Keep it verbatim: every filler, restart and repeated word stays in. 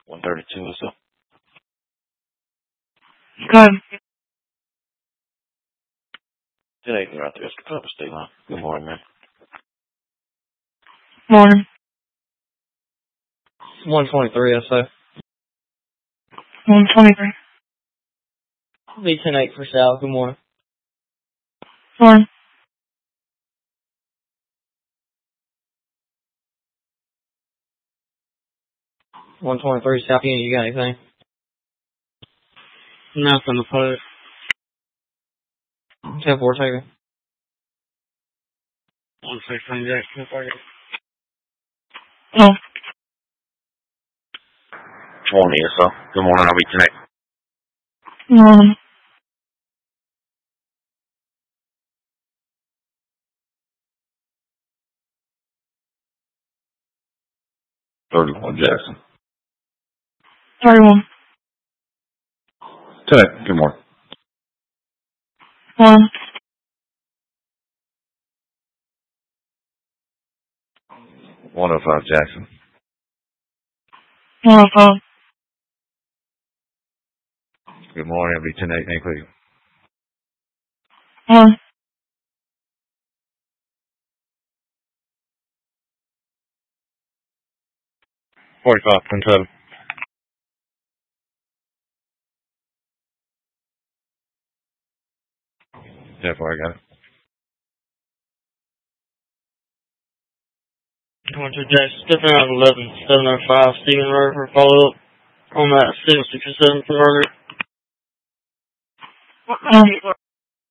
one thirty-two or so. Good. ten eight, you're out there. It's the Columbus State Line. Good morning, man. Morning. one twenty-three, I say. one twenty-three. V ten eight for Sal. Good morning. Morning. one twenty-three, South Union, you got anything? Nothing to put. ten four, take it. one sixteen, Jackson, take it. No. twenty or so. Good morning, I'll be tonight. Morning. thirty-one, Jackson. thirty-one. Tonight, good morning. Morning. one oh five, Jackson. one oh five. Good morning, I'll be tonight. Thank you. Morning. forty-five, ten seven. ten four, I got it. Going to Jackson, stepping out eleven, seven oh five, Stephen Road for follow up on that seven sixty-seven from earlier. Um,